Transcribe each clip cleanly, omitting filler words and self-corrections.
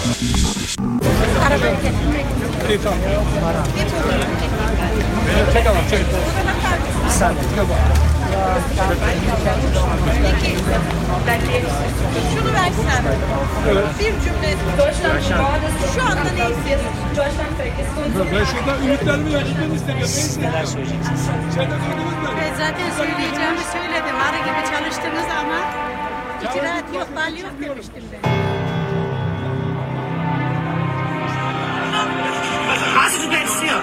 Şunu versen. Bir cümle. Şu anda ne istiyorsun? Ben şurada ümitlerimi yaşatmak istemiyorum. Neler söyleyeceksiniz? Ben zaten söyleyeceğimi söyledim. Arı gibi çalıştınız ama icraat yok, bal yok demiştim ben. Also du bleibst hier.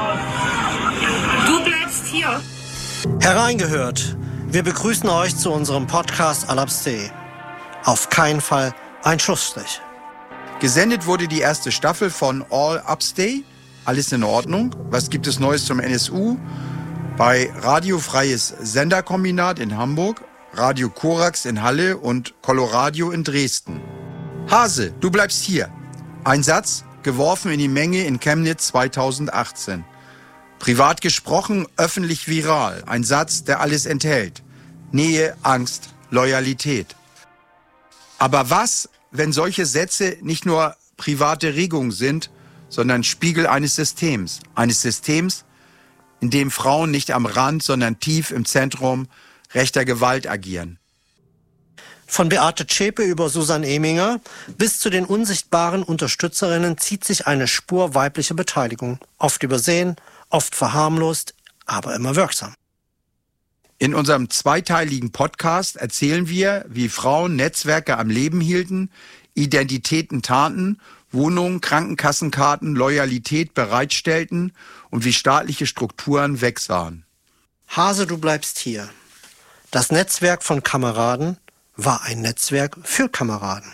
Du bleibst hier. Hereingehört. Wir begrüßen euch zu unserem Podcast Al-Absteh. Auf keinen Fall ein Schlussstrich. Gesendet wurde die erste Staffel von All Upstay. Alles in Ordnung. Was gibt es Neues zum NSU? Bei Radio Freies Senderkombinat in Hamburg, Radio Korax in Halle und Coloradio in Dresden. Hase, du bleibst hier. Ein Satz, geworfen in die Menge in Chemnitz 2018. Privat gesprochen, öffentlich viral. Ein Satz, der alles enthält. Nähe, Angst, Loyalität. Aber was, wenn solche Sätze nicht nur private Regungen sind, sondern Spiegel eines Systems? Eines Systems, in dem Frauen nicht am Rand, sondern tief im Zentrum rechter Gewalt agieren. Von Beate Zschäpe über Susan Eminger bis zu den unsichtbaren Unterstützerinnen zieht sich eine Spur weiblicher Beteiligung. Oft übersehen, oft verharmlost, aber immer wirksam. In unserem zweiteiligen Podcast erzählen wir, wie Frauen Netzwerke am Leben hielten, Identitäten tarnten, Wohnungen, Krankenkassenkarten, Loyalität bereitstellten und wie staatliche Strukturen wegsahen. Hase, du bleibst hier. Das Netzwerk von Kameraden war ein Netzwerk für Kameraden.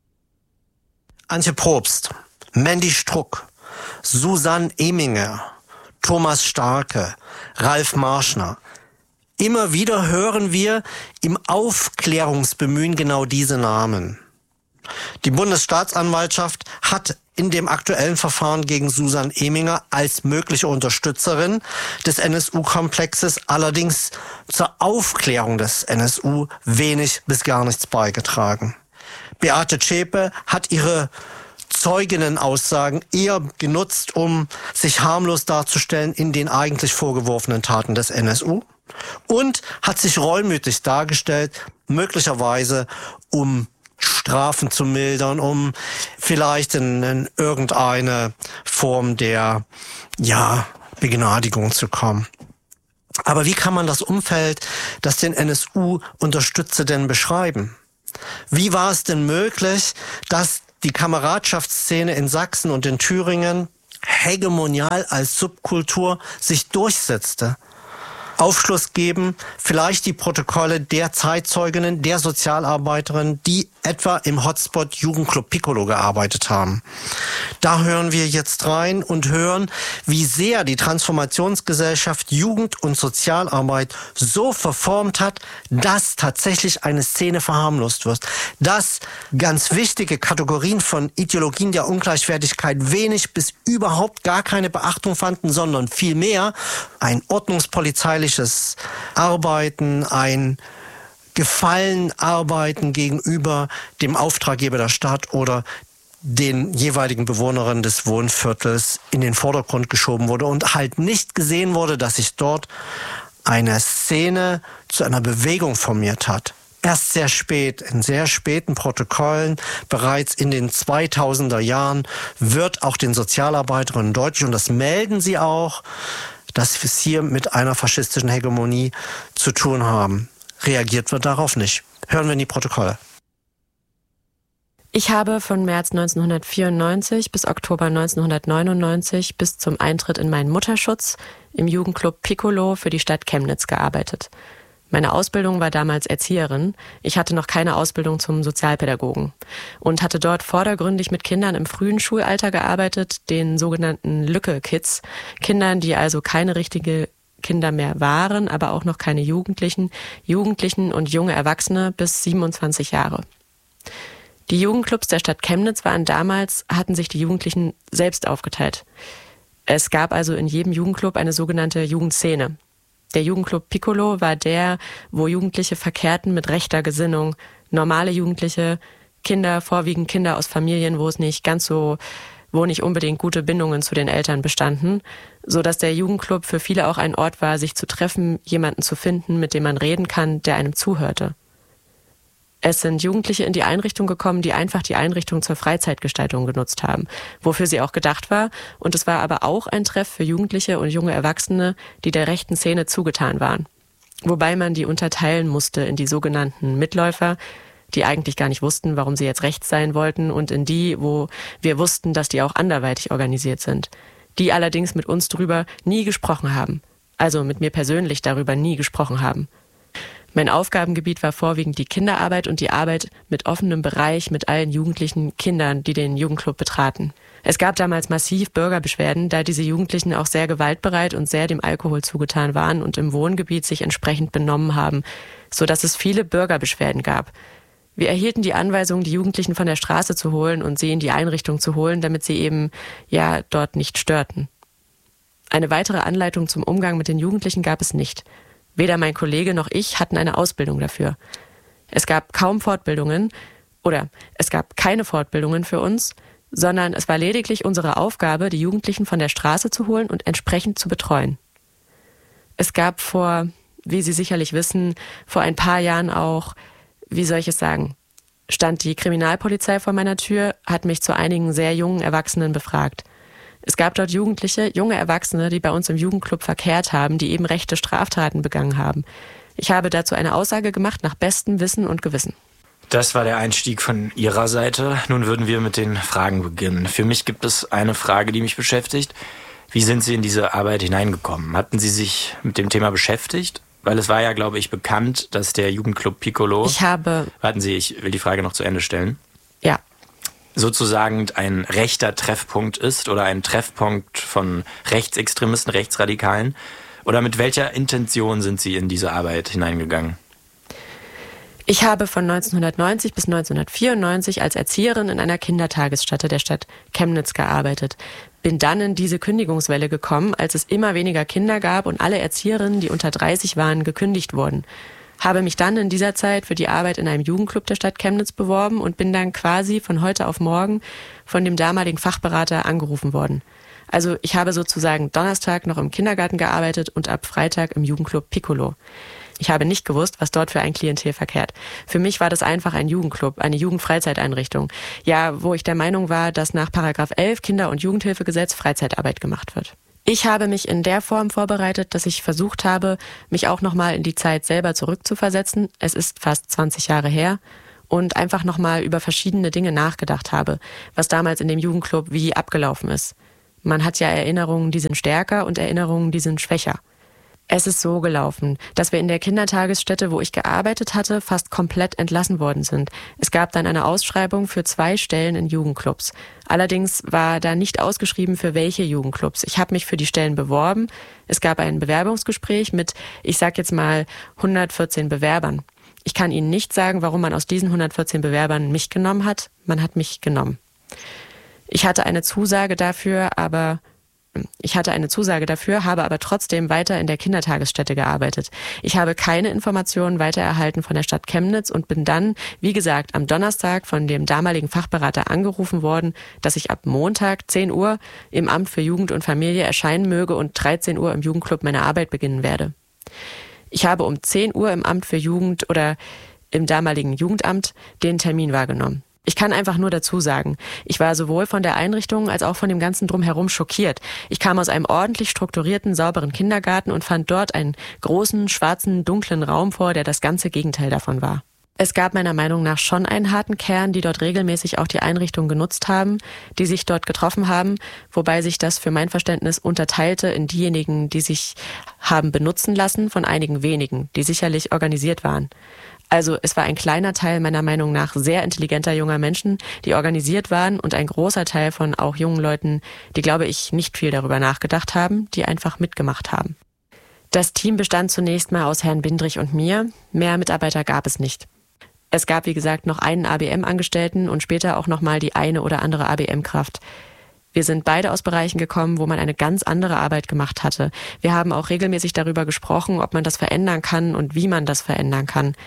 Antje Probst, Mandy Struck, Susan Eminger, Thomas Starke, Ralf Marschner. Immer wieder hören wir im Aufklärungsbemühen genau diese Namen. Die Bundesstaatsanwaltschaft hat in dem aktuellen Verfahren gegen Susan Eminger als mögliche Unterstützerin des NSU-Komplexes allerdings zur Aufklärung des NSU wenig bis gar nichts beigetragen. Beate Zschäpe hat ihre Zeuginnenaussagen eher genutzt, um sich harmlos darzustellen in den eigentlich vorgeworfenen Taten des NSU und hat sich reumütig dargestellt, möglicherweise um Strafen zu mildern, um vielleicht in irgendeine Form der Begnadigung zu kommen. Aber wie kann man das Umfeld, das den NSU unterstütze, denn beschreiben? Wie war es denn möglich, dass die Kameradschaftsszene in Sachsen und in Thüringen hegemonial als Subkultur sich durchsetzte? Aufschluss geben, vielleicht die Protokolle der Zeitzeuginnen, der Sozialarbeiterinnen, die etwa im Hotspot Jugendclub Piccolo gearbeitet haben. Da hören wir jetzt rein und hören, wie sehr die Transformationsgesellschaft Jugend- und Sozialarbeit so verformt hat, dass tatsächlich eine Szene verharmlost wird. Dass ganz wichtige Kategorien von Ideologien der Ungleichwertigkeit wenig bis überhaupt gar keine Beachtung fanden, sondern vielmehr ein ordnungspolizeiliches Arbeiten, ein Gefallenarbeiten gegenüber dem Auftraggeber der Stadt oder den jeweiligen Bewohnerinnen des Wohnviertels in den Vordergrund geschoben wurde und halt nicht gesehen wurde, dass sich dort eine Szene zu einer Bewegung formiert hat. Erst sehr spät, in sehr späten Protokollen, bereits in den 2000er Jahren, wird auch den Sozialarbeiterinnen deutlich, und das melden sie auch, dass wir es hier mit einer faschistischen Hegemonie zu tun haben. Reagiert wird darauf nicht. Hören wir in die Protokolle. Ich habe von März 1994 bis Oktober 1999 bis zum Eintritt in meinen Mutterschutz im Jugendclub Piccolo für die Stadt Chemnitz gearbeitet. Meine Ausbildung war damals Erzieherin. Ich hatte noch keine Ausbildung zum Sozialpädagogen und hatte dort vordergründig mit Kindern im frühen Schulalter gearbeitet, den sogenannten Lücke-Kids, Kindern, die also keine richtige Kinder mehr waren, aber auch noch keine Jugendlichen und junge Erwachsene bis 27 Jahre. Die Jugendclubs der Stadt Chemnitz hatten sich die Jugendlichen selbst aufgeteilt. Es gab also in jedem Jugendclub eine sogenannte Jugendszene. Der Jugendclub Piccolo war der, wo Jugendliche verkehrten mit rechter Gesinnung, normale Jugendliche, Kinder, vorwiegend Kinder aus Familien, wo nicht unbedingt gute Bindungen zu den Eltern bestanden, so dass der Jugendclub für viele auch ein Ort war, sich zu treffen, jemanden zu finden, mit dem man reden kann, der einem zuhörte. Es sind Jugendliche in die Einrichtung gekommen, die einfach die Einrichtung zur Freizeitgestaltung genutzt haben, wofür sie auch gedacht war. Und es war aber auch ein Treff für Jugendliche und junge Erwachsene, die der rechten Szene zugetan waren. Wobei man die unterteilen musste in die sogenannten Mitläufer, die eigentlich gar nicht wussten, warum sie jetzt rechts sein wollten, und in die, wo wir wussten, dass die auch anderweitig organisiert sind. Die allerdings mit uns drüber nie gesprochen haben. Also mit mir persönlich darüber nie gesprochen haben. Mein Aufgabengebiet war vorwiegend die Kinderarbeit und die Arbeit mit offenem Bereich mit allen jugendlichen Kindern, die den Jugendclub betraten. Es gab damals massiv Bürgerbeschwerden, da diese Jugendlichen auch sehr gewaltbereit und sehr dem Alkohol zugetan waren und im Wohngebiet sich entsprechend benommen haben, sodass es viele Bürgerbeschwerden gab. Wir erhielten die Anweisung, die Jugendlichen von der Straße zu holen und sie in die Einrichtung zu holen, damit sie eben dort nicht störten. Eine weitere Anleitung zum Umgang mit den Jugendlichen gab es nicht. Weder mein Kollege noch ich hatten eine Ausbildung dafür. Es gab kaum Fortbildungen oder es gab keine Fortbildungen für uns, sondern es war lediglich unsere Aufgabe, die Jugendlichen von der Straße zu holen und entsprechend zu betreuen. Es gab wie Sie sicherlich wissen, vor ein paar Jahren auch, stand die Kriminalpolizei vor meiner Tür, hat mich zu einigen sehr jungen Erwachsenen befragt. Es gab dort Jugendliche, junge Erwachsene, die bei uns im Jugendclub verkehrt haben, die eben rechte Straftaten begangen haben. Ich habe dazu eine Aussage gemacht nach bestem Wissen und Gewissen. Das war der Einstieg von Ihrer Seite. Nun würden wir mit den Fragen beginnen. Für mich gibt es eine Frage, die mich beschäftigt. Wie sind Sie in diese Arbeit hineingekommen? Hatten Sie sich mit dem Thema beschäftigt? Weil es war ja, glaube ich, bekannt, dass der Jugendclub Piccolo... Warten Sie, ich will die Frage noch zu Ende stellen. Ja. Sozusagen ein rechter Treffpunkt ist oder ein Treffpunkt von Rechtsextremisten, Rechtsradikalen. Oder mit welcher Intention sind Sie in diese Arbeit hineingegangen? Ich habe von 1990 bis 1994 als Erzieherin in einer Kindertagesstätte der Stadt Chemnitz gearbeitet. Bin dann in diese Kündigungswelle gekommen, als es immer weniger Kinder gab und alle Erzieherinnen, die unter 30 waren, gekündigt wurden. Habe mich dann in dieser Zeit für die Arbeit in einem Jugendclub der Stadt Chemnitz beworben und bin dann quasi von heute auf morgen von dem damaligen Fachberater angerufen worden. Also ich habe sozusagen Donnerstag noch im Kindergarten gearbeitet und ab Freitag im Jugendclub Piccolo. Ich habe nicht gewusst, was dort für ein Klientel verkehrt. Für mich war das einfach ein Jugendclub, eine Jugendfreizeiteinrichtung. Ja, wo ich der Meinung war, dass nach § 11 Kinder- und Jugendhilfegesetz Freizeitarbeit gemacht wird. Ich habe mich in der Form vorbereitet, dass ich versucht habe, mich auch nochmal in die Zeit selber zurückzuversetzen. Es ist fast 20 Jahre her. Und einfach nochmal über verschiedene Dinge nachgedacht habe, was damals in dem Jugendclub wie abgelaufen ist. Man hat ja Erinnerungen, die sind stärker und Erinnerungen, die sind schwächer. Es ist so gelaufen, dass wir in der Kindertagesstätte, wo ich gearbeitet hatte, fast komplett entlassen worden sind. Es gab dann eine Ausschreibung für 2 Stellen in Jugendclubs. Allerdings war da nicht ausgeschrieben, für welche Jugendclubs. Ich habe mich für die Stellen beworben. Es gab ein Bewerbungsgespräch mit, 114 Bewerbern. Ich kann Ihnen nicht sagen, warum man aus diesen 114 Bewerbern mich genommen hat. Man hat mich genommen. Ich hatte eine Zusage dafür, habe aber trotzdem weiter in der Kindertagesstätte gearbeitet. Ich habe keine Informationen weiter erhalten von der Stadt Chemnitz und bin dann, wie gesagt, am Donnerstag von dem damaligen Fachberater angerufen worden, dass ich ab Montag 10 Uhr im Amt für Jugend und Familie erscheinen möge und 13 Uhr im Jugendclub meine Arbeit beginnen werde. Ich habe um 10 Uhr im Amt für Jugend oder im damaligen Jugendamt den Termin wahrgenommen. Ich kann einfach nur dazu sagen, ich war sowohl von der Einrichtung als auch von dem Ganzen Drumherum schockiert. Ich kam aus einem ordentlich strukturierten, sauberen Kindergarten und fand dort einen großen, schwarzen, dunklen Raum vor, der das ganze Gegenteil davon war. Es gab meiner Meinung nach schon einen harten Kern, die dort regelmäßig auch die Einrichtung genutzt haben, die sich dort getroffen haben, wobei sich das für mein Verständnis unterteilte in diejenigen, die sich haben benutzen lassen, von einigen wenigen, die sicherlich organisiert waren. Also es war ein kleiner Teil meiner Meinung nach sehr intelligenter junger Menschen, die organisiert waren und ein großer Teil von auch jungen Leuten, die, glaube ich, nicht viel darüber nachgedacht haben, die einfach mitgemacht haben. Das Team bestand zunächst mal aus Herrn Bindrich und mir. Mehr Mitarbeiter gab es nicht. Es gab, wie gesagt, noch einen ABM-Angestellten und später auch nochmal die eine oder andere ABM-Kraft. Wir sind beide aus Bereichen gekommen, wo man eine ganz andere Arbeit gemacht hatte. Wir haben auch regelmäßig darüber gesprochen, ob man das verändern kann und wie man das verändern kann.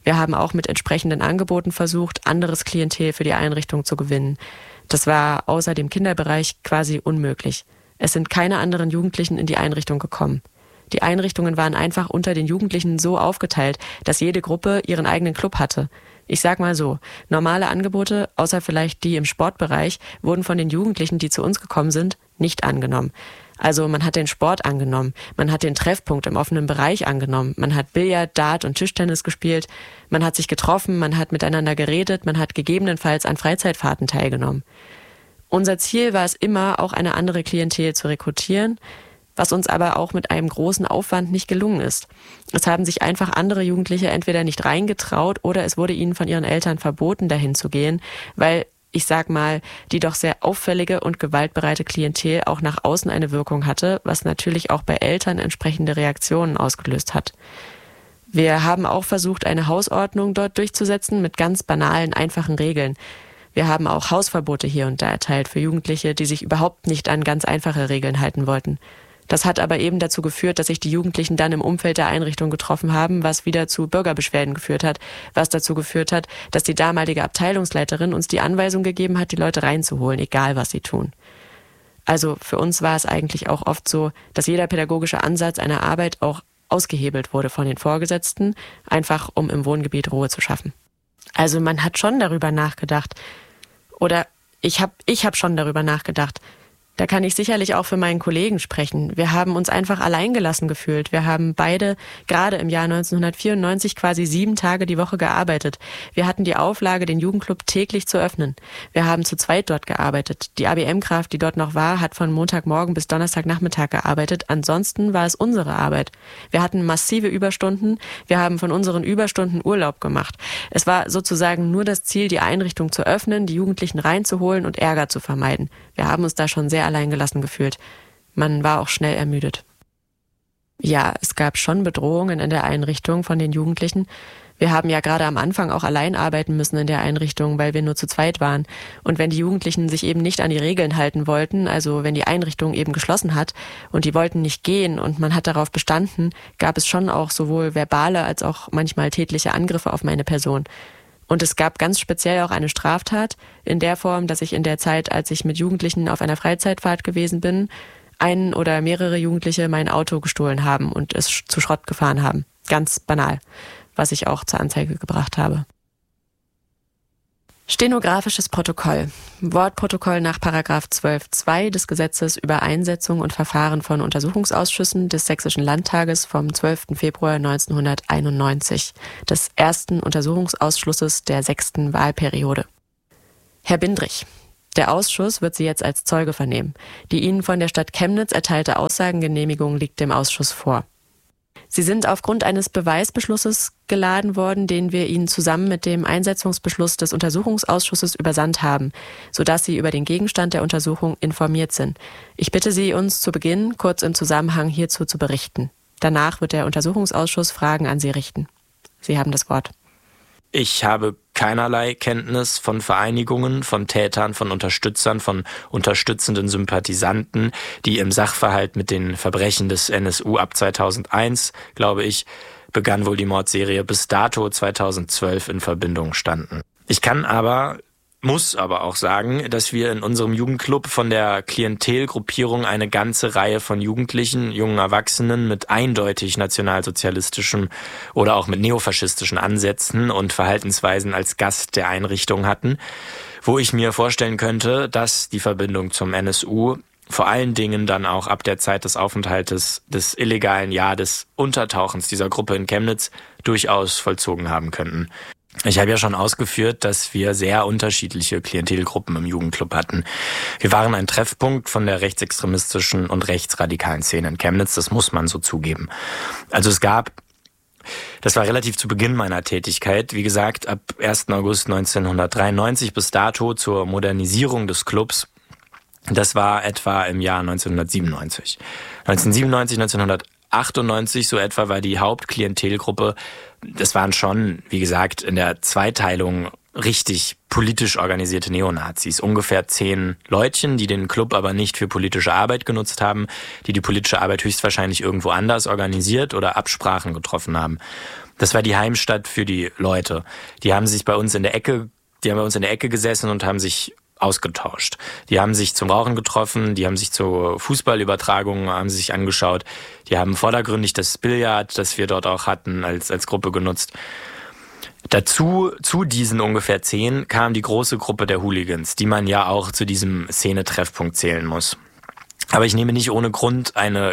Wir haben auch mit entsprechenden Angeboten versucht, anderes Klientel für die Einrichtung zu gewinnen. Das war außer dem Kinderbereich quasi unmöglich. Es sind keine anderen Jugendlichen in die Einrichtung gekommen. Die Einrichtungen waren einfach unter den Jugendlichen so aufgeteilt, dass jede Gruppe ihren eigenen Club hatte. Ich sag mal so, normale Angebote, außer vielleicht die im Sportbereich, wurden von den Jugendlichen, die zu uns gekommen sind, nicht angenommen. Also man hat den Sport angenommen, man hat den Treffpunkt im offenen Bereich angenommen, man hat Billard, Dart und Tischtennis gespielt, man hat sich getroffen, man hat miteinander geredet, man hat gegebenenfalls an Freizeitfahrten teilgenommen. Unser Ziel war es immer, auch eine andere Klientel zu rekrutieren, was uns aber auch mit einem großen Aufwand nicht gelungen ist. Es haben sich einfach andere Jugendliche entweder nicht reingetraut oder es wurde ihnen von ihren Eltern verboten, dahin zu gehen, weil, ich sag mal, die doch sehr auffällige und gewaltbereite Klientel auch nach außen eine Wirkung hatte, was natürlich auch bei Eltern entsprechende Reaktionen ausgelöst hat. Wir haben auch versucht, eine Hausordnung dort durchzusetzen mit ganz banalen, einfachen Regeln. Wir haben auch Hausverbote hier und da erteilt für Jugendliche, die sich überhaupt nicht an ganz einfache Regeln halten wollten. Das hat aber eben dazu geführt, dass sich die Jugendlichen dann im Umfeld der Einrichtung getroffen haben, was wieder zu Bürgerbeschwerden geführt hat, was dazu geführt hat, dass die damalige Abteilungsleiterin uns die Anweisung gegeben hat, die Leute reinzuholen, egal was sie tun. Also für uns war es eigentlich auch oft so, dass jeder pädagogische Ansatz einer Arbeit auch ausgehebelt wurde von den Vorgesetzten, einfach um im Wohngebiet Ruhe zu schaffen. Also man hat schon darüber nachgedacht, oder ich hab schon darüber nachgedacht. Da kann ich sicherlich auch für meinen Kollegen sprechen. Wir haben uns einfach alleingelassen gefühlt. Wir haben beide gerade im Jahr 1994 quasi 7 Tage die Woche gearbeitet. Wir hatten die Auflage, den Jugendclub täglich zu öffnen. Wir haben zu zweit dort gearbeitet. Die ABM-Kraft, die dort noch war, hat von Montagmorgen bis Donnerstagnachmittag gearbeitet. Ansonsten war es unsere Arbeit. Wir hatten massive Überstunden. Wir haben von unseren Überstunden Urlaub gemacht. Es war sozusagen nur das Ziel, die Einrichtung zu öffnen, die Jugendlichen reinzuholen und Ärger zu vermeiden. Wir haben uns da schon sehr alleingelassen gefühlt. Man war auch schnell ermüdet. Ja, es gab schon Bedrohungen in der Einrichtung von den Jugendlichen. Wir haben ja gerade am Anfang auch allein arbeiten müssen in der Einrichtung, weil wir nur zu zweit waren. Und wenn die Jugendlichen sich eben nicht an die Regeln halten wollten, also wenn die Einrichtung eben geschlossen hat und die wollten nicht gehen und man hat darauf bestanden, gab es schon auch sowohl verbale als auch manchmal tätliche Angriffe auf meine Person. Und es gab ganz speziell auch eine Straftat in der Form, dass ich in der Zeit, als ich mit Jugendlichen auf einer Freizeitfahrt gewesen bin, einen oder mehrere Jugendliche mein Auto gestohlen haben und es zu Schrott gefahren haben. Ganz banal, was ich auch zur Anzeige gebracht habe. Stenografisches Protokoll. Wortprotokoll nach § 12.2 des Gesetzes über Einsetzung und Verfahren von Untersuchungsausschüssen des Sächsischen Landtages vom 12. Februar 1991, des ersten Untersuchungsausschusses der 6. Wahlperiode. Herr Bindrich, der Ausschuss wird Sie jetzt als Zeuge vernehmen. Die Ihnen von der Stadt Chemnitz erteilte Aussagengenehmigung liegt dem Ausschuss vor. Sie sind aufgrund eines Beweisbeschlusses geladen worden, den wir Ihnen zusammen mit dem Einsetzungsbeschluss des Untersuchungsausschusses übersandt haben, sodass Sie über den Gegenstand der Untersuchung informiert sind. Ich bitte Sie, uns zu Beginn kurz im Zusammenhang hierzu zu berichten. Danach wird der Untersuchungsausschuss Fragen an Sie richten. Sie haben das Wort. Ich habe keinerlei Kenntnis von Vereinigungen, von Tätern, von Unterstützern, von unterstützenden Sympathisanten, die im Sachverhalt mit den Verbrechen des NSU ab 2001, glaube ich, begann wohl die Mordserie bis dato 2012 in Verbindung standen. Ich muss aber auch sagen, dass wir in unserem Jugendclub von der Klientelgruppierung eine ganze Reihe von Jugendlichen, jungen Erwachsenen mit eindeutig nationalsozialistischen oder auch mit neofaschistischen Ansätzen und Verhaltensweisen als Gast der Einrichtung hatten, wo ich mir vorstellen könnte, dass die Verbindung zum NSU vor allen Dingen dann auch ab der Zeit des Aufenthaltes des illegalen des Untertauchens dieser Gruppe in Chemnitz durchaus vollzogen haben könnten. Ich habe ja schon ausgeführt, dass wir sehr unterschiedliche Klientelgruppen im Jugendclub hatten. Wir waren ein Treffpunkt von der rechtsextremistischen und rechtsradikalen Szene in Chemnitz, das muss man so zugeben. Also das war relativ zu Beginn meiner Tätigkeit, wie gesagt, ab 1. August 1993 bis dato zur Modernisierung des Clubs. Das war etwa im Jahr 1997. 1998, so etwa, war die Hauptklientelgruppe. Das waren schon, wie gesagt, in der Zweiteilung richtig politisch organisierte Neonazis. Ungefähr 10 Leutchen, die den Club aber nicht für politische Arbeit genutzt haben, die politische Arbeit höchstwahrscheinlich irgendwo anders organisiert oder Absprachen getroffen haben. Das war die Heimstatt für die Leute. Die haben bei uns in der Ecke gesessen und haben sich ausgetauscht. Die haben sich zum Rauchen getroffen, die haben sich zur Fußballübertragung haben sich angeschaut. Die haben vordergründig das Billard, das wir dort auch hatten, als Gruppe genutzt. Dazu, zu diesen ungefähr 10, kam die große Gruppe der Hooligans, die man ja auch zu diesem Szene-Treffpunkt zählen muss. Aber ich nehme nicht ohne Grund eine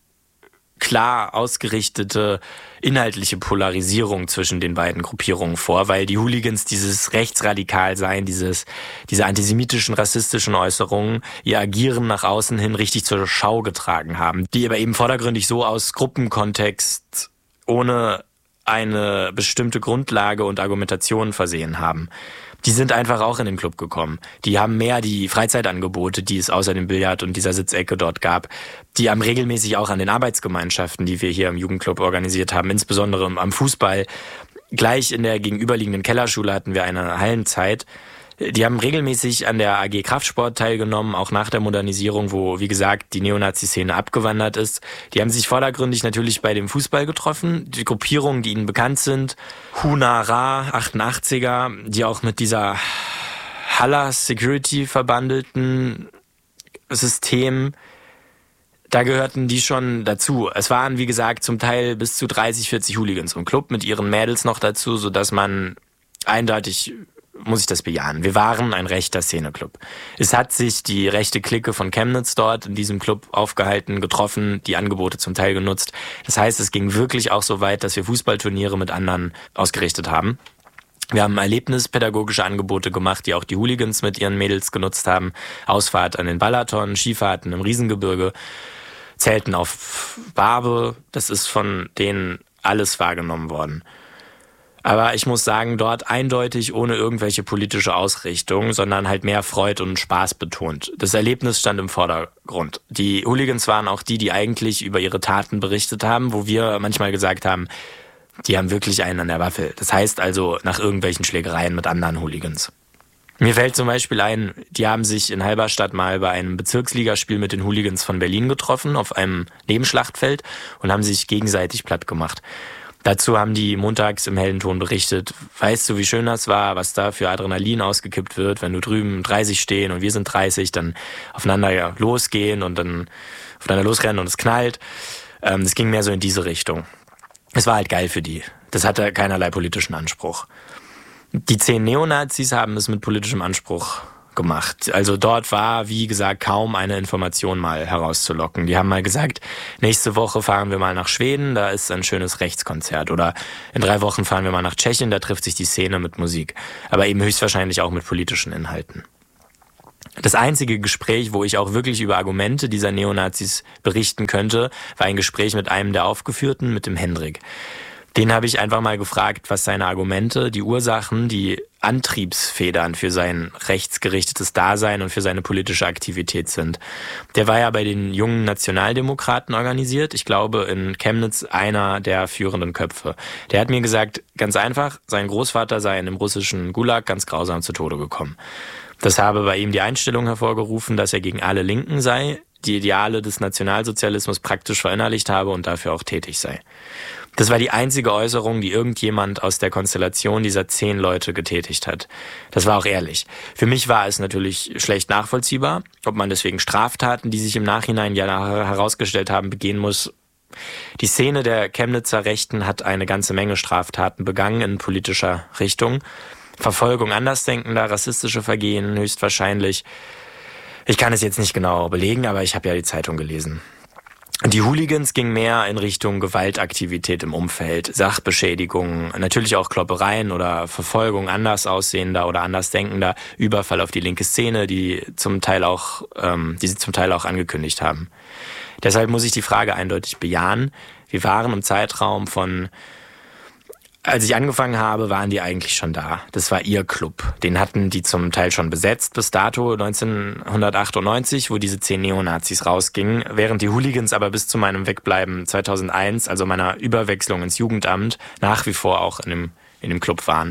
klar ausgerichtete inhaltliche Polarisierung zwischen den beiden Gruppierungen vor, weil die Hooligans dieses Rechtsradikalsein, diese antisemitischen, rassistischen Äußerungen, ihr Agieren nach außen hin richtig zur Schau getragen haben, die aber eben vordergründig so aus Gruppenkontext ohne eine bestimmte Grundlage und Argumentation versehen haben. Die sind einfach auch in den Club gekommen. Die haben mehr die Freizeitangebote, die es außer dem Billard und dieser Sitzecke dort gab. Die haben regelmäßig auch an den Arbeitsgemeinschaften, die wir hier im Jugendclub organisiert haben, insbesondere am Fußball. Gleich in der gegenüberliegenden Kellerschule hatten wir eine Hallenzeit. Die haben regelmäßig an der AG Kraftsport teilgenommen, auch nach der Modernisierung, wo, wie gesagt, die Neonazi-Szene abgewandert ist. Die haben sich vordergründig natürlich bei dem Fußball getroffen. Die Gruppierungen, die ihnen bekannt sind, Hunara, 88er, die auch mit dieser Halla Security verbandelten System, da gehörten die schon dazu. Es waren, wie gesagt, zum Teil bis zu 30, 40 Hooligans im Club mit ihren Mädels noch dazu, sodass man eindeutig, muss ich das bejahen, wir waren ein rechter Szeneclub. Es hat sich die rechte Clique von Chemnitz dort in diesem Club aufgehalten, getroffen, die Angebote zum Teil genutzt. Das heißt, es ging wirklich auch so weit, dass wir Fußballturniere mit anderen ausgerichtet haben. Wir haben erlebnispädagogische Angebote gemacht, die auch die Hooligans mit ihren Mädels genutzt haben. Ausfahrt an den Balaton, Skifahrten im Riesengebirge, Zelten auf Barbe. Das ist von denen alles wahrgenommen worden. Aber ich muss sagen, dort eindeutig ohne irgendwelche politische Ausrichtung, sondern halt mehr Freude und Spaß betont. Das Erlebnis stand im Vordergrund. Die Hooligans waren auch die eigentlich über ihre Taten berichtet haben, wo wir manchmal gesagt haben, die haben wirklich einen an der Waffel. Das heißt also nach irgendwelchen Schlägereien mit anderen Hooligans. Mir fällt zum Beispiel ein, die haben sich in Halberstadt mal bei einem Bezirksligaspiel mit den Hooligans von Berlin getroffen, auf einem Nebenschlachtfeld, und haben sich gegenseitig platt gemacht. Dazu haben die montags im hellen Ton berichtet, weißt du, wie schön das war, was da für Adrenalin ausgekippt wird, wenn du drüben 30 stehen und wir sind 30, dann aufeinander losgehen und dann aufeinander losrennen und es knallt. Das ging mehr so in diese Richtung. Es war halt geil für die. Das hatte keinerlei politischen Anspruch. Die 10 Neonazis haben es mit politischem Anspruch gemacht. Also dort war, wie gesagt, kaum eine Information mal herauszulocken. Die haben mal gesagt, nächste Woche fahren wir mal nach Schweden, da ist ein schönes Rechtskonzert. Oder in 3 Wochen fahren wir mal nach Tschechien, da trifft sich die Szene mit Musik. Aber eben höchstwahrscheinlich auch mit politischen Inhalten. Das einzige Gespräch, wo ich auch wirklich über Argumente dieser Neonazis berichten könnte, war ein Gespräch mit einem der Aufgeführten, mit dem Hendrik. Den habe ich einfach mal gefragt, was seine Argumente, die Ursachen, die Antriebsfedern für sein rechtsgerichtetes Dasein und für seine politische Aktivität sind. Der war ja bei den jungen Nationaldemokraten organisiert. Ich glaube, in Chemnitz einer der führenden Köpfe. Der hat mir gesagt, ganz einfach, sein Großvater sei in dem russischen Gulag ganz grausam zu Tode gekommen. Das habe bei ihm die Einstellung hervorgerufen, dass er gegen alle Linken sei, die Ideale des Nationalsozialismus praktisch verinnerlicht habe und dafür auch tätig sei. Das war die einzige Äußerung, die irgendjemand aus der Konstellation dieser 10 Leute getätigt hat. Das war auch ehrlich. Für mich war es natürlich schlecht nachvollziehbar, ob man deswegen Straftaten, die sich im Nachhinein ja herausgestellt haben, begehen muss. Die Szene der Chemnitzer Rechten hat eine ganze Menge Straftaten begangen in politischer Richtung. Verfolgung Andersdenkender, rassistische Vergehen höchstwahrscheinlich. Ich kann es jetzt nicht genau belegen, aber ich habe ja die Zeitung gelesen. Die Hooligans gingen mehr in Richtung Gewaltaktivität im Umfeld, Sachbeschädigungen, natürlich auch Kloppereien oder Verfolgung anders aussehender oder andersdenkender, Überfall auf die linke Szene, die sie zum Teil auch angekündigt haben. Deshalb muss ich die Frage eindeutig bejahen. Wir waren im Zeitraum von, als ich angefangen habe, waren die eigentlich schon da. Das war ihr Club. Den hatten die zum Teil schon besetzt bis dato 1998, wo diese 10 Neonazis rausgingen, während die Hooligans aber bis zu meinem Wegbleiben 2001, also meiner Überwechslung ins Jugendamt, nach wie vor auch in dem Club waren.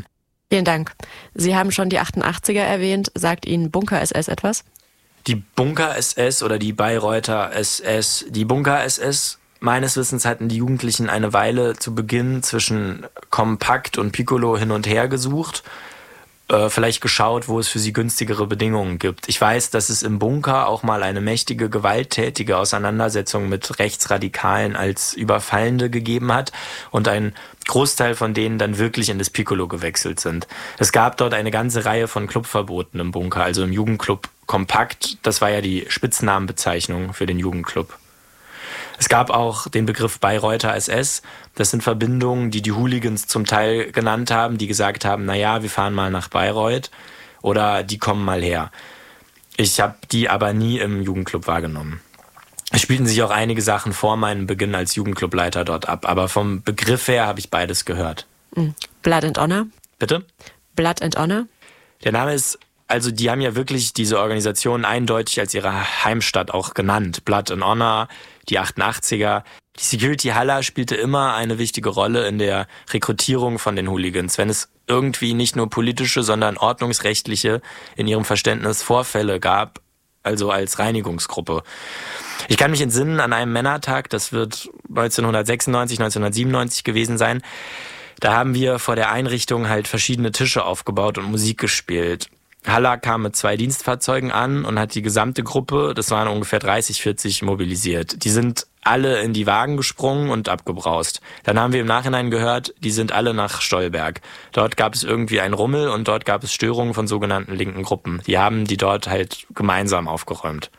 Vielen Dank. Sie haben schon die 88er erwähnt. Sagt Ihnen Bunker-SS etwas? Die Bunker-SS oder die Bayreuther SS. Die Bunker-SS, meines Wissens hatten die Jugendlichen eine Weile zu Beginn zwischen Kompakt und Piccolo hin und her gesucht. Vielleicht geschaut, wo es für sie günstigere Bedingungen gibt. Ich weiß, dass es im Bunker auch mal eine mächtige, gewalttätige Auseinandersetzung mit Rechtsradikalen als Überfallende gegeben hat und ein Großteil von denen dann wirklich in das Piccolo gewechselt sind. Es gab dort eine ganze Reihe von Clubverboten im Bunker, also im Jugendclub Kompakt. Das war ja die Spitznamenbezeichnung für den Jugendclub. Es gab auch den Begriff Bayreuther SS. Das sind Verbindungen, die Hooligans zum Teil genannt haben, die gesagt haben, naja, wir fahren mal nach Bayreuth oder die kommen mal her. Ich habe die aber nie im Jugendclub wahrgenommen. Es spielten sich auch einige Sachen vor meinem Beginn als Jugendclubleiter dort ab, aber vom Begriff her habe ich beides gehört. Blood and Honor? Bitte? Blood and Honor? Der Name ist... Also die haben ja wirklich diese Organisation eindeutig als ihre Heimstatt auch genannt. Blood and Honor, die 88er. Die Security Halla spielte immer eine wichtige Rolle in der Rekrutierung von den Hooligans. Wenn es irgendwie nicht nur politische, sondern ordnungsrechtliche, in ihrem Verständnis Vorfälle gab, also als Reinigungsgruppe. Ich kann mich entsinnen an einem Männertag, das wird 1996, 1997 gewesen sein. Da haben wir vor der Einrichtung halt verschiedene Tische aufgebaut und Musik gespielt. Halla kam mit 2 Dienstfahrzeugen an und hat die gesamte Gruppe, das waren ungefähr 30, 40, mobilisiert. Die sind alle in die Wagen gesprungen und abgebraust. Dann haben wir im Nachhinein gehört, die sind alle nach Stolberg. Dort gab es irgendwie einen Rummel und dort gab es Störungen von sogenannten linken Gruppen. Die haben die dort halt gemeinsam aufgeräumt.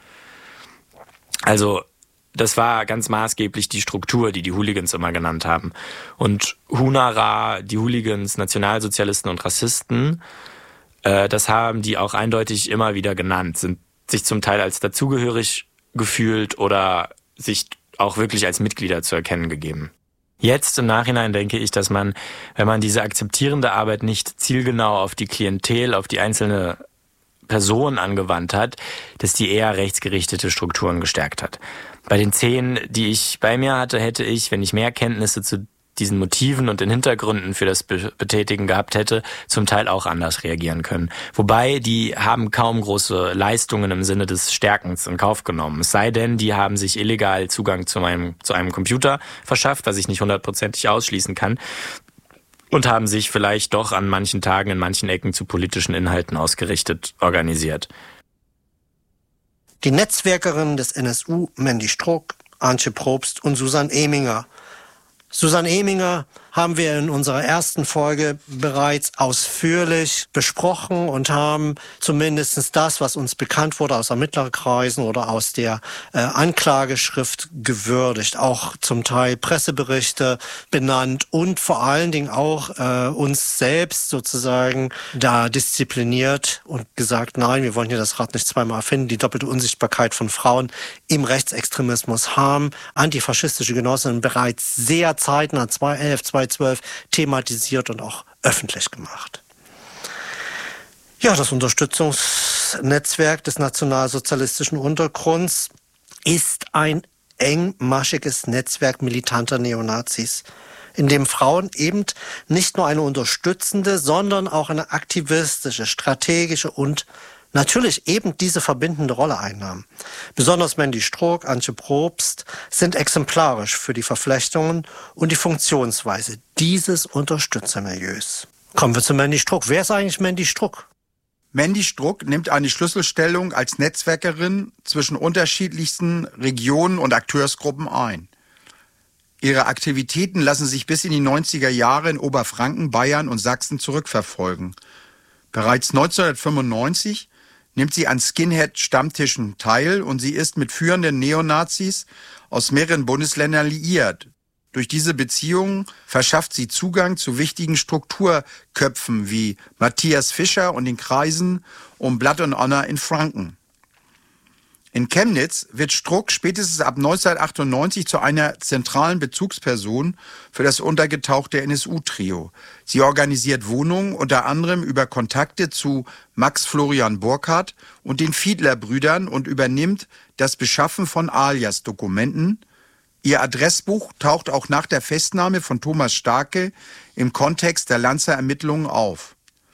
Also das war ganz maßgeblich die Struktur, die Hooligans immer genannt haben. Und Hunara, die Hooligans, Nationalsozialisten und Rassisten, das haben die auch eindeutig immer wieder genannt, sind sich zum Teil als dazugehörig gefühlt oder sich auch wirklich als Mitglieder zu erkennen gegeben. Jetzt im Nachhinein denke ich, dass man, wenn man diese akzeptierende Arbeit nicht zielgenau auf die Klientel, auf die einzelne Person angewandt hat, dass die eher rechtsgerichtete Strukturen gestärkt hat. Bei den 10, die ich bei mir hatte, hätte ich, wenn ich mehr Kenntnisse zu diesen Motiven und den Hintergründen für das Betätigen gehabt hätte, zum Teil auch anders reagieren können. Wobei, die haben kaum große Leistungen im Sinne des Stärkens in Kauf genommen. Es sei denn, die haben sich illegal Zugang zu einem Computer verschafft, was ich nicht 100%ig ausschließen kann, und haben sich vielleicht doch an manchen Tagen in manchen Ecken zu politischen Inhalten ausgerichtet organisiert. Die Netzwerkerinnen des NSU, Mandy Struck, Antje Probst und Susanne Eminger. Susanne Eminger haben wir in unserer ersten Folge bereits ausführlich besprochen und haben zumindest das, was uns bekannt wurde aus Ermittlerkreisen oder aus der Anklageschrift gewürdigt. Auch zum Teil Presseberichte benannt und vor allen Dingen auch uns selbst sozusagen da diszipliniert und gesagt, nein, wir wollen hier das Rad nicht zweimal erfinden. Die doppelte Unsichtbarkeit von Frauen im Rechtsextremismus haben antifaschistische Genossinnen bereits sehr zeitnah 2011, 2012 thematisiert und auch öffentlich gemacht. Ja, das Unterstützungsnetzwerk des nationalsozialistischen Untergrunds ist ein engmaschiges Netzwerk militanter Neonazis, in dem Frauen eben nicht nur eine unterstützende, sondern auch eine aktivistische, strategische und natürlich eben diese verbindende Rolle einnahmen. Besonders Mandy Struck, Antje Probst sind exemplarisch für die Verflechtungen und die Funktionsweise dieses Unterstützermilieus. Kommen wir zu Mandy Struck. Wer ist eigentlich Mandy Struck? Mandy Struck nimmt eine Schlüsselstellung als Netzwerkerin zwischen unterschiedlichsten Regionen und Akteursgruppen ein. Ihre Aktivitäten lassen sich bis in die 90er Jahre in Oberfranken, Bayern und Sachsen zurückverfolgen. Bereits 1995 nimmt sie an Skinhead-Stammtischen teil und sie ist mit führenden Neonazis aus mehreren Bundesländern liiert. Durch diese Beziehungen verschafft sie Zugang zu wichtigen Strukturköpfen wie Matthias Fischer und den Kreisen um Blood and Honor in Franken. In Chemnitz wird Struck spätestens ab 1998 zu einer zentralen Bezugsperson für das untergetauchte NSU-Trio. Sie organisiert Wohnungen unter anderem über Kontakte zu Max Florian Burkhardt und den Fiedler-Brüdern und übernimmt das Beschaffen von Alias-Dokumenten. Ihr Adressbuch taucht auch nach der Festnahme von Thomas Starke im Kontext der Lanzer Ermittlungen auf.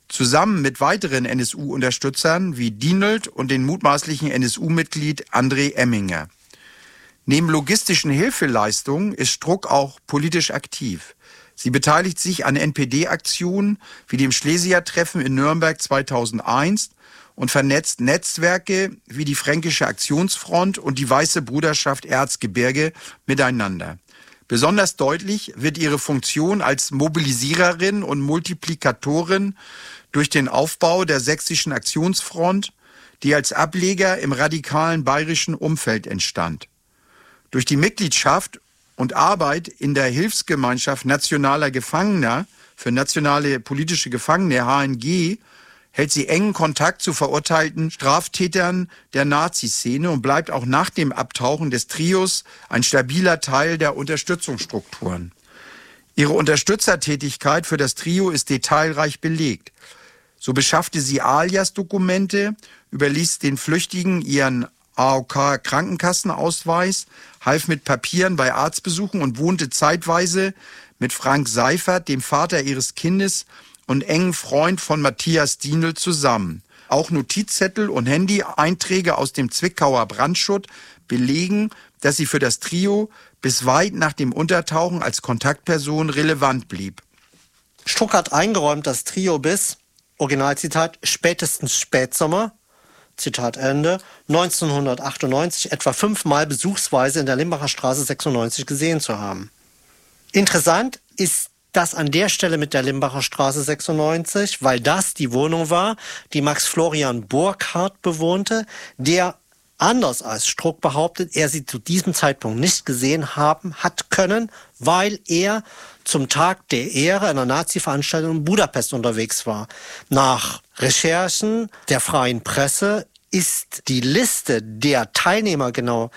zusammen mit weiteren NSU-Unterstützern wie Dienold und den mutmaßlichen NSU-Mitglied André Emminger. Neben logistischen Hilfeleistungen ist Struck auch politisch aktiv. Sie beteiligt sich an NPD-Aktionen wie dem Schlesier-Treffen in Nürnberg 2001 und vernetzt Netzwerke wie die Fränkische Aktionsfront und die Weiße Bruderschaft Erzgebirge miteinander. Besonders deutlich wird ihre Funktion als Mobilisiererin und Multiplikatorin durch den Aufbau der Sächsischen Aktionsfront, die als Ableger im radikalen bayerischen Umfeld entstand. Durch die Mitgliedschaft und Arbeit in der Hilfsgemeinschaft nationaler Gefangener für nationale politische Gefangene, HNG, hält sie engen Kontakt zu verurteilten Straftätern der Nazi-Szene und bleibt auch nach dem Abtauchen des Trios ein stabiler Teil der Unterstützungsstrukturen. Ihre Unterstützertätigkeit für das Trio ist detailreich belegt. So beschaffte sie Alias-Dokumente, überließ den Flüchtigen ihren AOK-Krankenkassenausweis, half mit Papieren bei Arztbesuchen und wohnte zeitweise mit Frank Seifert, dem Vater ihres Kindes und engen Freund von Matthias Dienold, zusammen. Auch Notizzettel und Handy-Einträge aus dem Zwickauer Brandschutt belegen, dass sie für das Trio bis weit nach dem Untertauchen als Kontaktperson relevant blieb. Struck hat eingeräumt, das Trio bis, Originalzitat, spätestens Spätsommer, Zitat Ende, 1998 etwa 5-mal besuchsweise in der Limbacher Straße 96 gesehen zu haben. Interessant ist das an der Stelle mit der Limbacher Straße 96, weil das die Wohnung war, die Max Florian Burkhardt bewohnte, der, anders als Struck behauptet, er sie zu diesem Zeitpunkt nicht gesehen haben hat können, weil er zum Tag der Ehre einer Nazi-Veranstaltung in Budapest unterwegs war. Nach Recherchen der Freien Presse ist die Liste der Teilnehmer genau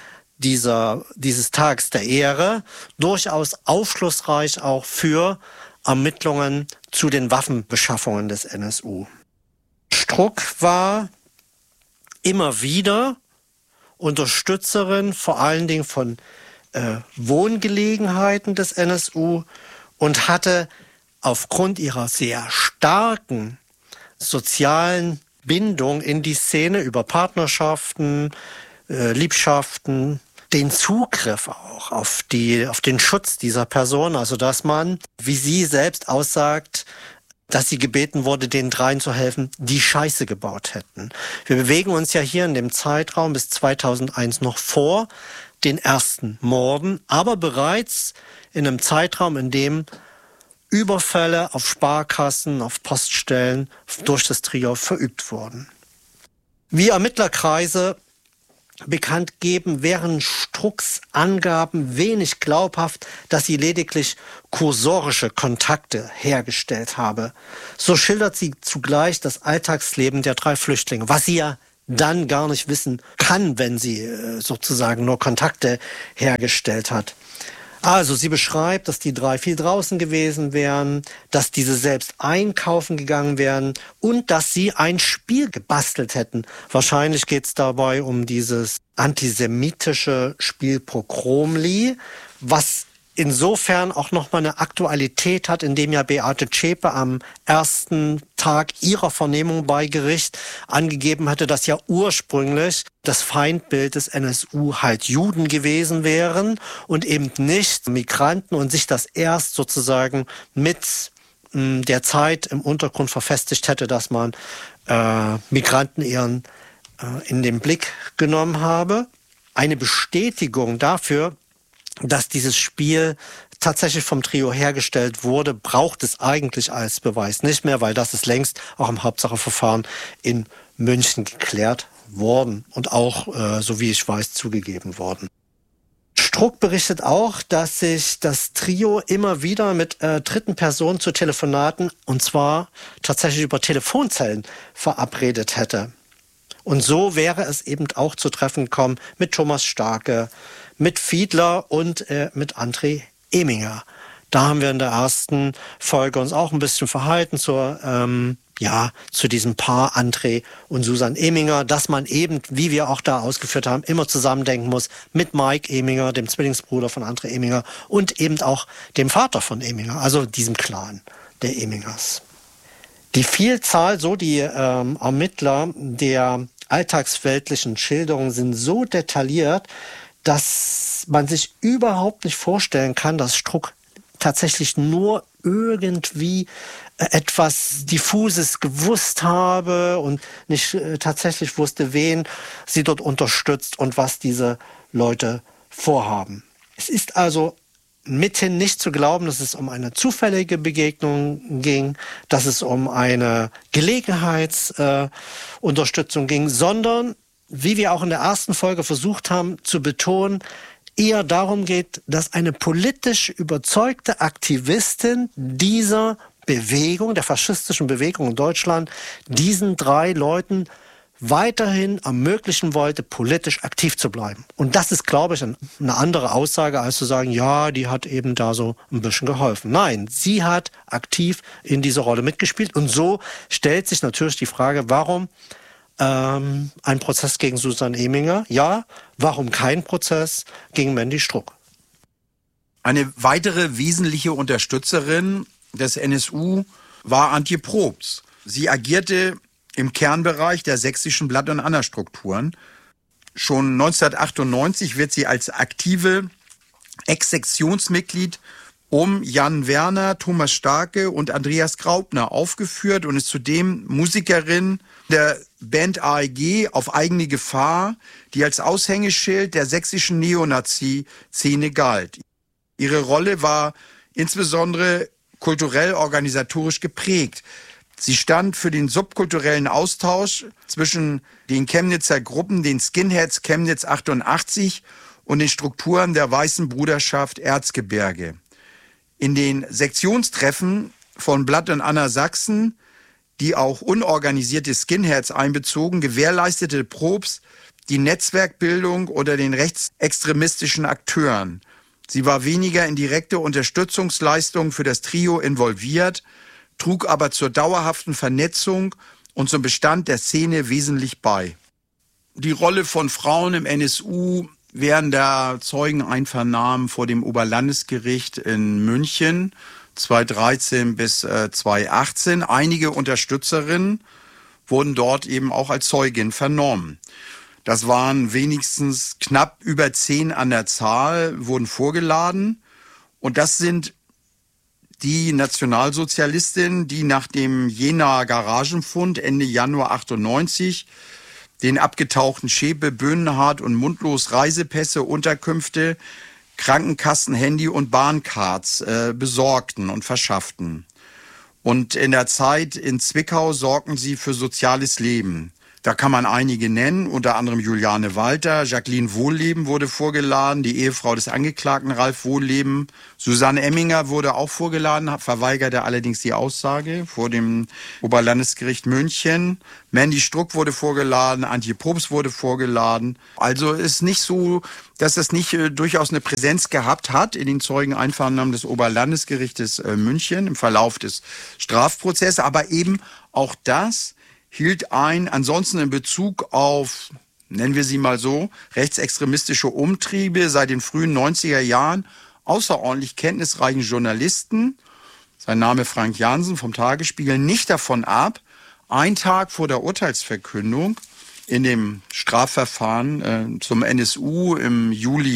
dieses Tags der Ehre durchaus aufschlussreich auch für Ermittlungen zu den Waffenbeschaffungen des NSU. Struck war immer wieder Unterstützerin vor allen Dingen von Wohngelegenheiten des NSU und hatte aufgrund ihrer sehr starken sozialen Bindung in die Szene über Partnerschaften, Liebschaften, den Zugriff auch auf den Schutz dieser Person, also dass man, wie sie selbst aussagt, dass sie gebeten wurde, den dreien zu helfen, die Scheiße gebaut hätten. Wir bewegen uns ja hier in dem Zeitraum bis 2001 noch vor den ersten Morden, aber bereits in einem Zeitraum, in dem Überfälle auf Sparkassen, auf Poststellen durch das Trio verübt wurden. Wie Ermittlerkreise bekannt geben, wären Strucks Angaben wenig glaubhaft, dass sie lediglich kursorische Kontakte hergestellt habe. So schildert sie zugleich das Alltagsleben der 3 Flüchtlinge, was sie ja dann gar nicht wissen kann, wenn sie sozusagen nur Kontakte hergestellt hat. Also sie beschreibt, dass die 3 viel draußen gewesen wären, dass diese selbst einkaufen gegangen wären und dass sie ein Spiel gebastelt hätten. Wahrscheinlich geht es dabei um dieses antisemitische Spiel Pogromli, was insofern auch nochmal eine Aktualität hat, indem ja Beate Zschäpe am ersten Tag ihrer Vernehmung bei Gericht angegeben hatte, dass ja ursprünglich das Feindbild des NSU halt Juden gewesen wären und eben nicht Migranten und sich das erst sozusagen mit der Zeit im Untergrund verfestigt hätte, dass man Migranten eher in den Blick genommen habe. Eine Bestätigung dafür, dass dieses Spiel tatsächlich vom Trio hergestellt wurde, braucht es eigentlich als Beweis nicht mehr, weil das ist längst auch im Hauptsacheverfahren in München geklärt worden und auch, so wie ich weiß, zugegeben worden. Struck berichtet auch, dass sich das Trio immer wieder mit dritten Personen zu Telefonaten, und zwar tatsächlich über Telefonzellen, verabredet hätte. Und so wäre es eben auch zu Treffen gekommen mit Thomas Starke, mit Fiedler und mit André Eminger. Da haben wir in der ersten Folge uns auch ein bisschen verhalten zu diesem Paar André und Susan Eminger, dass man eben, wie wir auch da ausgeführt haben, immer zusammendenken muss mit Mike Eminger, dem Zwillingsbruder von André Eminger und eben auch dem Vater von Eminger, also diesem Clan der Emingers. Die Vielzahl, so die Ermittler der alltagsweltlichen Schilderungen sind so detailliert, dass man sich überhaupt nicht vorstellen kann, dass Struck tatsächlich nur irgendwie etwas Diffuses gewusst habe und nicht tatsächlich wusste, wen sie dort unterstützt und was diese Leute vorhaben. Es ist also mithin nicht zu glauben, dass es um eine zufällige Begegnung ging, dass es um eine Gelegenheitsunterstützung ging, sondern, wie wir auch in der ersten Folge versucht haben zu betonen, eher darum geht, dass eine politisch überzeugte Aktivistin dieser Bewegung, der faschistischen Bewegung in Deutschland, diesen 3 Leuten weiterhin ermöglichen wollte, politisch aktiv zu bleiben. Und das ist, glaube ich, eine andere Aussage, als zu sagen, ja, die hat eben da so ein bisschen geholfen. Nein, sie hat aktiv in dieser Rolle mitgespielt. Und so stellt sich natürlich die Frage, warum ein Prozess gegen Susan Eminger? Ja, warum kein Prozess gegen Mandy Struck? Eine weitere wesentliche Unterstützerin des NSU war Antje Probst. Sie agierte im Kernbereich der sächsischen Blatt- und Anna-Strukturen. Schon 1998 wird sie als aktive Ex-Sektionsmitglied um Jan Werner, Thomas Starke und Andreas Graupner aufgeführt und ist zudem Musikerin der Band AEG auf eigene Gefahr, die als Aushängeschild der sächsischen Neonazi-Szene galt. Ihre Rolle war insbesondere kulturell-organisatorisch geprägt. Sie stand für den subkulturellen Austausch zwischen den Chemnitzer Gruppen, den Skinheads Chemnitz 88 und den Strukturen der Weißen Bruderschaft Erzgebirge. In den Sektionstreffen von Blatt und Anna Sachsen, die auch unorganisierte Skinheads einbezogen, gewährleistete Probst die Netzwerkbildung unter den rechtsextremistischen Akteuren. Sie war weniger in direkte Unterstützungsleistungen für das Trio involviert, trug aber zur dauerhaften Vernetzung und zum Bestand der Szene wesentlich bei. Die Rolle von Frauen im NSU während der Zeugeneinvernahmen vor dem Oberlandesgericht in München 2013 bis 2018. Einige Unterstützerinnen wurden dort eben auch als Zeugin vernommen. Das waren wenigstens knapp über 10 an der Zahl, wurden vorgeladen. Und das sind die Nationalsozialistinnen, die nach dem Jenaer Garagenfund Ende Januar 98 den abgetauchten Schäpe, Böhnhardt und Mundlos Reisepässe, Unterkünfte, Krankenkassen, Handy und Bahncards besorgten und verschafften. Und in der Zeit in Zwickau sorgten sie für soziales Leben. Da kann man einige nennen, unter anderem Juliane Walter, Jacqueline Wohlleben wurde vorgeladen, die Ehefrau des Angeklagten Ralf Wohlleben. Susanne Eminger wurde auch vorgeladen, verweigerte allerdings die Aussage vor dem Oberlandesgericht München. Mandy Struck wurde vorgeladen, Antje Probst wurde vorgeladen. Also ist nicht so, dass das nicht durchaus eine Präsenz gehabt hat in den Zeugeneinvernahmen des Oberlandesgerichtes München im Verlauf des Strafprozesses, aber eben auch das hielt ein, ansonsten in Bezug auf, nennen wir sie mal so, rechtsextremistische Umtriebe seit den frühen 90er Jahren außerordentlich kenntnisreichen Journalisten, sein Name Frank Jansen vom Tagesspiegel, nicht davon ab, einen Tag vor der Urteilsverkündung in dem Strafverfahren zum NSU im Juli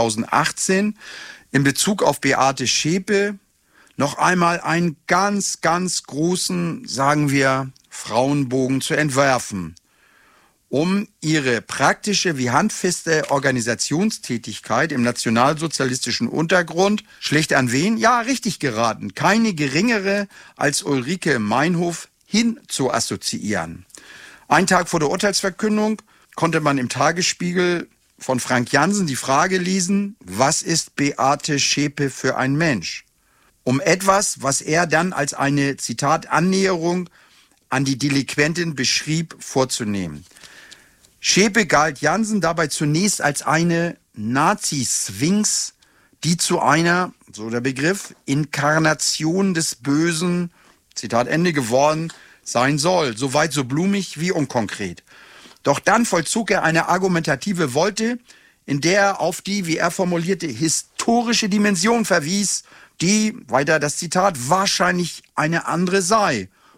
2018 in Bezug auf Beate Schäpe noch einmal einen ganz, ganz großen, sagen wir, Frauenbogen zu entwerfen, um ihre praktische wie handfeste Organisationstätigkeit im nationalsozialistischen Untergrund schlicht an wen? Ja, richtig geraten. Keine geringere als Ulrike Meinhof hin zu assoziieren. Einen Tag vor der Urteilsverkündung konnte man im Tagesspiegel von Frank Jansen die Frage lesen, was ist Beate Schäpe für ein Mensch? Um etwas, was er dann als eine, Zitat, Annäherung an die Delinquentin beschrieb, vorzunehmen. Schäpe galt Jansen dabei zunächst als eine Nazi-Sphinx, die zu einer, so der Begriff, Inkarnation des Bösen, Zitat Ende, geworden sein soll. Soweit so blumig wie unkonkret. Doch dann vollzog er eine argumentative Volte, in der er auf die, wie er formulierte, historische Dimension verwies, die, weiter das Zitat, wahrscheinlich eine andere sei.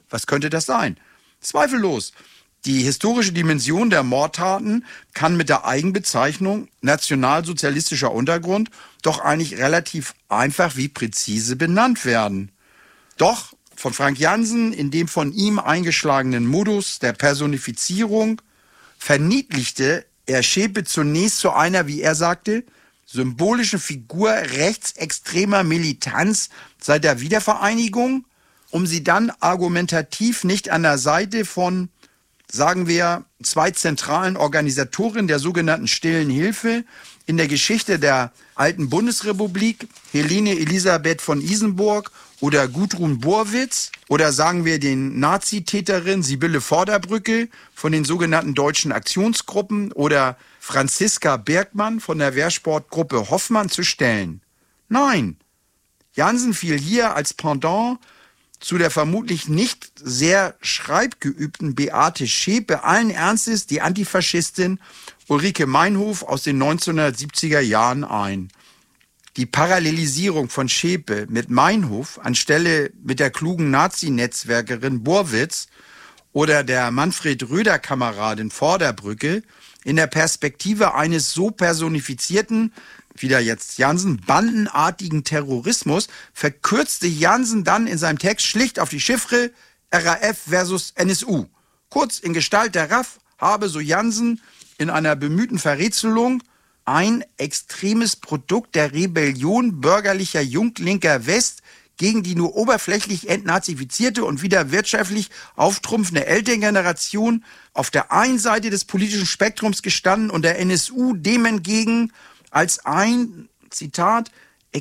Was könnte das sein? Zweifellos. Die historische Dimension der Mordtaten kann mit der Eigenbezeichnung nationalsozialistischer Untergrund doch eigentlich relativ einfach wie präzise benannt werden. Doch von Frank Jansen in dem von ihm eingeschlagenen Modus der Personifizierung verniedlichte er Schäpe zunächst zu einer, wie er sagte, symbolischen Figur rechtsextremer Militanz seit der Wiedervereinigung, um sie dann argumentativ nicht an der Seite von, sagen wir, zwei zentralen Organisatorinnen der sogenannten Stillen Hilfe in der Geschichte der alten Bundesrepublik, Helene Elisabeth von Isenburg oder Gudrun Borwitz, oder sagen wir den Nazitäterin Sibylle Vorderbrücke von den sogenannten Deutschen Aktionsgruppen oder Franziska Bergmann von der Wehrsportgruppe Hoffmann zu stellen. Nein, Jansen fiel hier als Pendant zu der vermutlich nicht sehr schreibgeübten Beate Schäpe allen Ernstes die Antifaschistin Ulrike Meinhof aus den 1970er Jahren ein. Die Parallelisierung von Schäpe mit Meinhof anstelle mit der klugen Nazi-Netzwerkerin Borwitz oder der Manfred-Röder-Kameradin Vorderbrücke in der Perspektive eines so personifizierten, wieder jetzt Jansen, bandenartigen Terrorismus, verkürzte Jansen dann in seinem Text schlicht auf die Chiffre RAF versus NSU. Kurz in Gestalt der RAF habe, so Jansen, in einer bemühten Verrätselung ein extremes Produkt der Rebellion bürgerlicher Junglinker West gegen die nur oberflächlich entnazifizierte und wieder wirtschaftlich auftrumpfende Elterngeneration auf der einen Seite des politischen Spektrums gestanden und der NSU dem entgegen als ein, Zitat,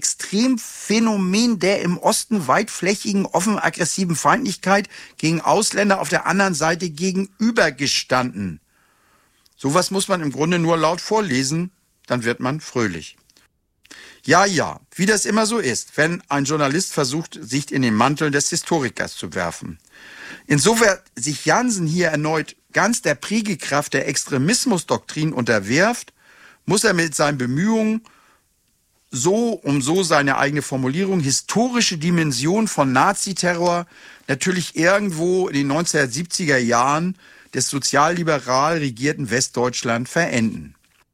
Extremphänomen der im Osten weitflächigen, offen aggressiven Feindlichkeit gegen Ausländer auf der anderen Seite gegenübergestanden. Sowas muss man im Grunde nur laut vorlesen, dann wird man fröhlich. Ja, wie das immer so ist, wenn ein Journalist versucht, sich in den Mantel des Historikers zu werfen. Insofern sich Jansen hier erneut ganz der Prägekraft der Extremismusdoktrin unterwirft, muss er mit seinen Bemühungen so seine eigene Formulierung, historische Dimension von Naziterror natürlich irgendwo in den 1970er Jahren des sozialliberal regierten Westdeutschland verenden.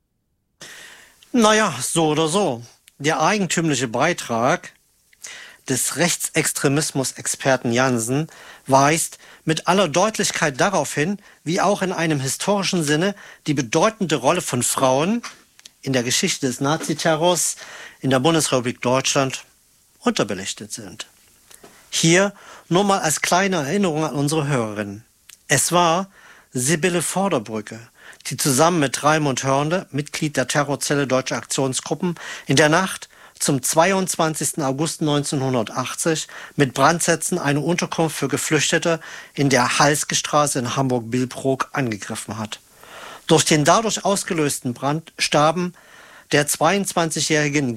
Naja, so oder so. Der eigentümliche Beitrag des Rechtsextremismus-Experten Jansen weist mit aller Deutlichkeit darauf hin, wie auch in einem historischen Sinne die bedeutende Rolle von Frauen in der Geschichte des Naziterrors in der Bundesrepublik Deutschland unterbelichtet sind. Hier nur mal als kleine Erinnerung an unsere Hörerinnen. Es war Sibylle Vorderbrücke, die zusammen mit Raimund Hörnde, Mitglied der Terrorzelle Deutsche Aktionsgruppen, in der Nacht zum 22. August 1980 mit Brandsätzen eine Unterkunft für Geflüchtete in der Halsgestraße in Hamburg-Billbrook angegriffen hat. Durch den dadurch ausgelösten Brand starben der 22-jährigen